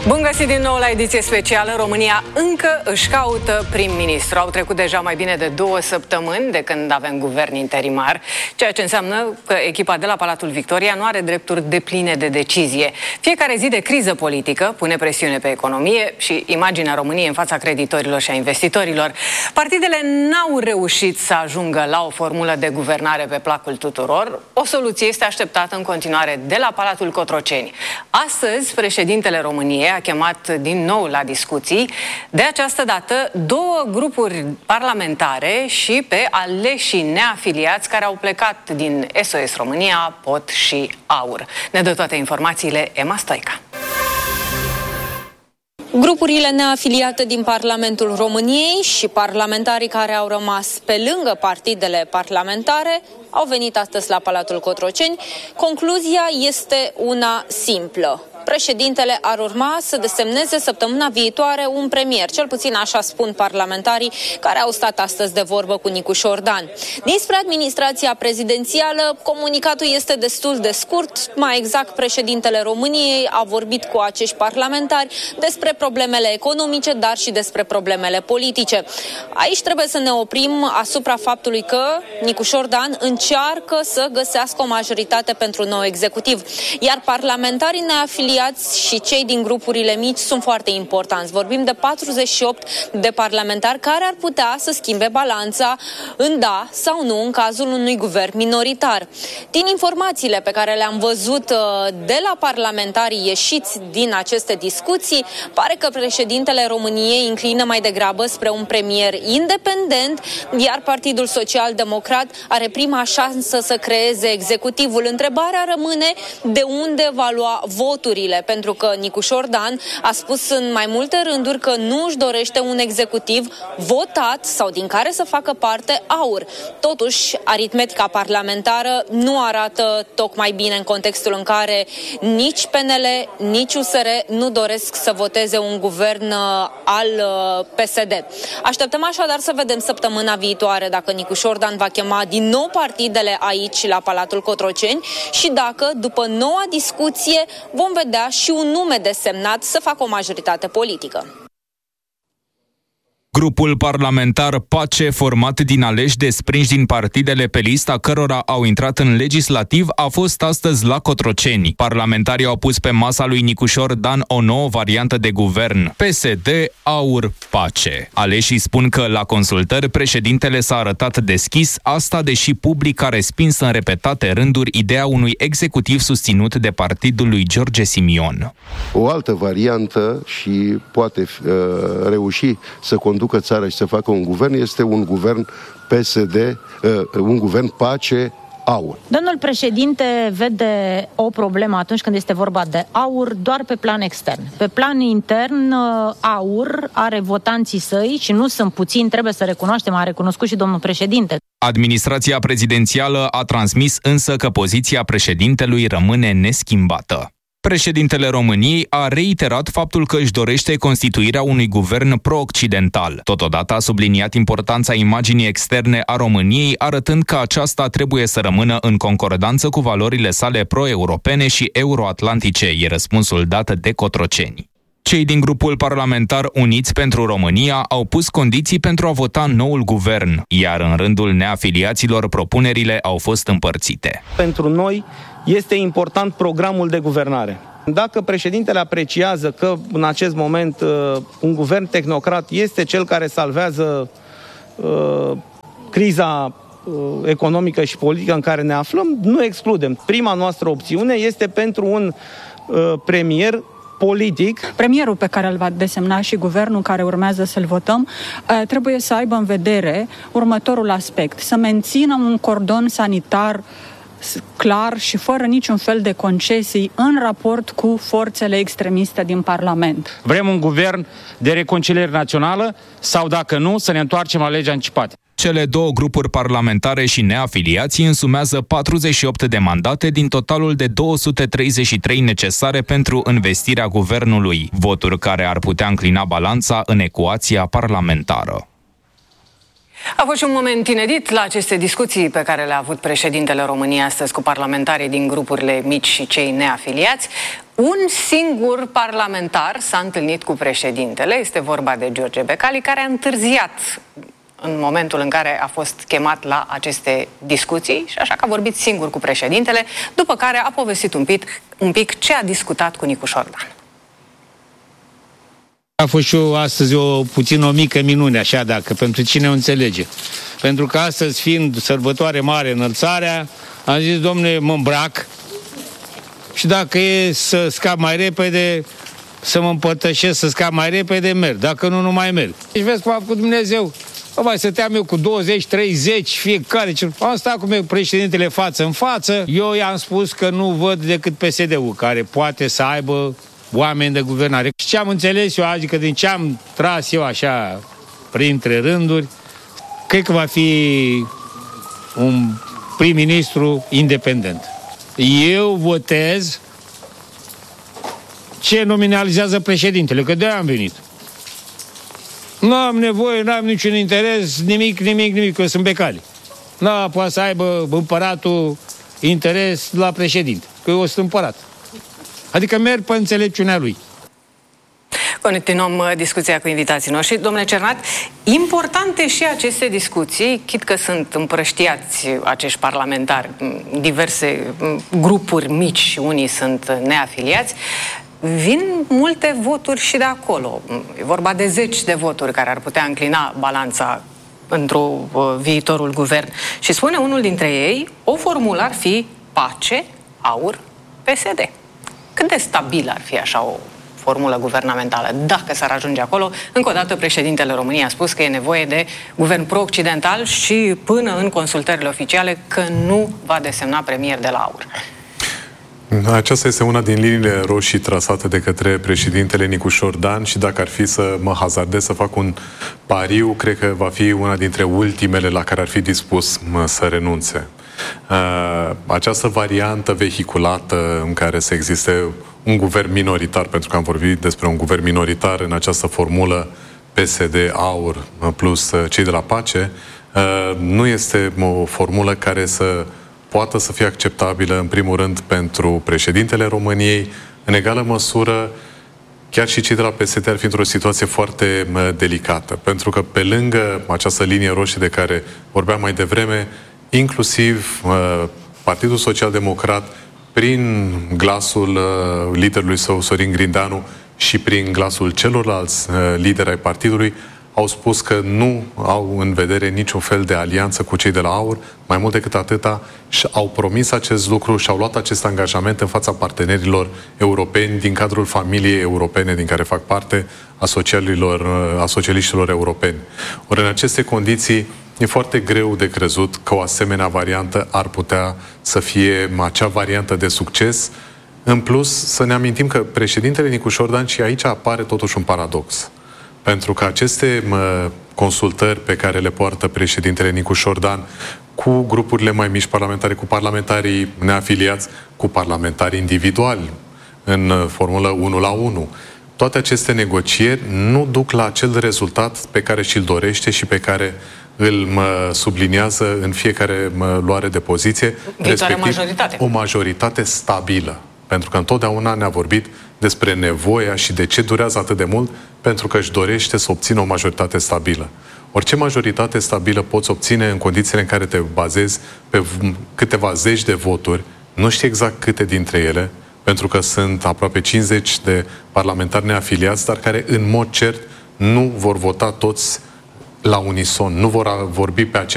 Bun găsit din nou la ediție specială. România încă își caută prim-ministru. Au trecut deja mai bine de 2 săptămâni de când avem guvern interimar, ceea ce înseamnă că echipa de la Palatul Victoria nu are drepturi depline de decizie. Fiecare zi de criză politică pune presiune pe economie și imaginea României în fața creditorilor și a investitorilor. Partidele n-au reușit să ajungă la o formulă de guvernare pe placul tuturor. O soluție este așteptată în continuare de la Palatul Cotroceni. Astăzi, președintele României a chemat din nou la discuții, de această dată 2 grupuri parlamentare și pe aleșii neafiliați care au plecat din SOS România, POT și AUR. Ne dă toate informațiile Emma Stoica. Grupurile neafiliate din Parlamentul României și parlamentarii care au rămas pe lângă partidele parlamentare au venit astăzi la Palatul Cotroceni. Concluzia este una simplă. Președintele ar urma să desemneze săptămâna viitoare un premier, cel puțin așa spun parlamentarii care au stat astăzi de vorbă cu Nicu Șordan. Dinspre administrația prezidențială, comunicatul este destul de scurt. Mai exact, președintele României a vorbit cu acești parlamentari despre problemele economice, dar și despre problemele politice. Aici trebuie să ne oprim asupra faptului că Nicu Șordan încearcă să găsească o majoritate pentru nou executiv, iar parlamentarii neafiliați și cei din grupurile mici sunt foarte importanți. Vorbim de 48 de parlamentari care ar putea să schimbe balanța în da sau nu în cazul unui guvern minoritar. Din informațiile pe care le-am văzut de la parlamentarii ieșiți din aceste discuții, pare că președintele României înclină mai degrabă spre un premier independent, iar Partidul Social-Democrat are prima șansă să creeze executivul. Întrebarea rămâne de unde va lua voturile, pentru că Nicu Șordan a spus în mai multe rânduri că nu își dorește un executiv votat sau din care să facă parte AUR. Totuși, aritmetica parlamentară nu arată tocmai bine în contextul în care nici PNL, nici USR nu doresc să voteze un guvern al PSD. Așteptăm așadar să vedem săptămâna viitoare dacă Nicu Șordan va chema din nou partidele aici la Palatul Cotroceni și dacă, după noua discuție, vom vedea și un nume desemnat să facă o majoritate politică. Grupul parlamentar PACE, format din aleși desprinși din partidele pe lista cărora au intrat în legislativ, a fost astăzi la Cotroceni. Parlamentarii au pus pe masa lui Nicu Șordan o nouă variantă de guvern: PSD, AUR, PACE. Aleșii spun că la consultări președintele s-a arătat deschis, asta deși public a respins în repetate rânduri ideea unui executiv susținut de partidul lui George Simion. O altă variantă și poate reuși să conducă țara și să facă un guvern este un guvern PSD, un guvern PACE, AUR. Domnul președinte vede o problemă atunci când este vorba de AUR doar pe plan extern. Pe plan intern, AUR are votanții săi și nu sunt puțini, trebuie să recunoaștem, a recunoscut și domnul președinte. Administrația prezidențială a transmis însă că poziția președintelui rămâne neschimbată. Președintele României a reiterat faptul că își dorește constituirea unui guvern pro-occidental. Totodată a subliniat importanța imaginii externe a României, arătând că aceasta trebuie să rămână în concordanță cu valorile sale pro-europene și euroatlantice, e răspunsul dat de Cotroceni. Cei din grupul parlamentar Uniți pentru România au pus condiții pentru a vota noul guvern, iar în rândul neafiliaților propunerile au fost împărțite. Pentru noi este important programul de guvernare. Dacă președintele apreciază că în acest moment un guvern tehnocrat este cel care salvează criza economică și politică în care ne aflăm, nu excludem. Prima noastră opțiune este pentru un premier politic. Premierul pe care îl va desemna și guvernul care urmează să-l votăm trebuie să aibă în vedere următorul aspect: să mențină un cordon sanitar clar și fără niciun fel de concesii în raport cu forțele extremiste din Parlament. Vrem un guvern de reconciliere națională sau, dacă nu, să ne întoarcem la legea anticipată. Cele 2 grupuri parlamentare și neafiliații însumează 48 de mandate din totalul de 233 necesare pentru învestirea guvernului, voturi care ar putea înclina balanța în ecuația parlamentară. A fost și un moment inedit la aceste discuții pe care le-a avut președintele României astăzi cu parlamentarii din grupurile mici și cei neafiliați. Un singur parlamentar s-a întâlnit cu președintele, este vorba de George Becali, care a întârziat în momentul în care a fost chemat la aceste discuții și așa că a vorbit singur cu președintele, după care a povestit un pic ce a discutat cu Nicu Șordan. A fost și astăzi puțin o mică minune, așa, dacă pentru cine o înțelege. Pentru că astăzi, fiind sărbătoare mare, înălțarea, am zis, domnule, mă îmbrac și dacă e să scap mai repede, să mă împărtășesc, să scap mai repede, merg. Dacă nu, nu mai merg. Deci vezi cum a făcut Dumnezeu. Mai stăteam eu cu 20-30, fiecare. Am stat cu președintele față în față. Eu i-am spus că nu văd decât PSD-ul, care poate să aibă oameni de guvernare. Și ce am înțeles eu, adică din ce am tras eu așa printre rânduri, cred că va fi un prim-ministru independent. Eu votez ce nominalizează președintele, că de-aia am venit. Nu am nevoie, nu am niciun interes, nimic, că eu sunt Becali. Nu poate să aibă împăratul interes la președinte, că eu sunt împărat. Adică merg pe înțelepciunea lui. Continuăm discuția cu invitații noștri. Domnule Cernat, importante și aceste discuții, chit că sunt împrăștiați acești parlamentari, diverse grupuri mici și unii sunt neafiliați, vin multe voturi și de acolo. E vorba de 10 de voturi care ar putea înclina balanța într-un viitorul guvern. Și spune unul dintre ei, o formulă ar fi pace, aur, PSD. Cât de stabilă ar fi așa o formulă guvernamentală, dacă s-ar ajunge acolo? Încă o dată, președintele României a spus că e nevoie de guvern pro-occidental și până în consultările oficiale că nu va desemna premier de la aur. Aceasta este una din liniile roșii trasate de către președintele Nicu Șordan și dacă ar fi să mă hazardez să fac un pariu, cred că va fi una dintre ultimele la care ar fi dispus să renunțe. Această variantă vehiculată în care să existe un guvern minoritar, pentru că am vorbit despre un guvern minoritar în această formulă PSD, AUR plus cei de la PACE, nu este o formulă care să poată să fie acceptabilă, în primul rând, pentru președintele României, în egală măsură, chiar și cei de la PSD ar fi într-o situație foarte delicată, pentru că pe lângă această linie roșie de care vorbeam mai devreme, inclusiv Partidul Social-Democrat, prin glasul liderului său, Sorin Grindeanu, și prin glasul celorlalți lideri ai partidului, au spus că nu au în vedere niciun fel de alianță cu cei de la AUR, mai mult decât atâta, și au promis acest lucru și au luat acest angajament în fața partenerilor europeni din cadrul familiei europene din care fac parte a socialiștilor europeni. Ori în aceste condiții e foarte greu de crezut că o asemenea variantă ar putea să fie acea variantă de succes. În plus, să ne amintim că președintele Nicu Șordan, și aici apare totuși un paradox, pentru că aceste consultări pe care le poartă președintele Nicu Șordan cu grupurile mai mici parlamentare, cu parlamentarii neafiliați, cu parlamentarii individuali, în formulă 1 la 1, toate aceste negocieri nu duc la acel rezultat pe care și-l dorește și pe care îl subliniază în fiecare luare de poziție, respectiv o majoritate stabilă. Pentru că întotdeauna ne-a vorbit despre nevoia și de ce durează atât de mult, pentru că își dorește să obțină o majoritate stabilă. Orice majoritate stabilă poți obține în condițiile în care te bazezi pe câteva zeci de voturi, nu știi exact câte dintre ele, pentru că sunt aproape 50 de parlamentari neafiliați, dar care în mod cert nu vor vota toți la unison, nu vor vorbi pe aceeași